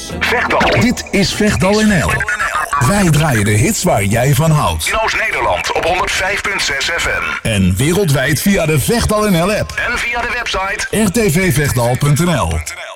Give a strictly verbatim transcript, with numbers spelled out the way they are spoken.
Vechtdal. Dit is Vechtdal N L. Wij draaien de hits waar jij van houdt. In Oost-Nederland op honderd vijf komma zes F M. En wereldwijd via de Vechtdal N L app. En via de website r t v vechtdal punt n l.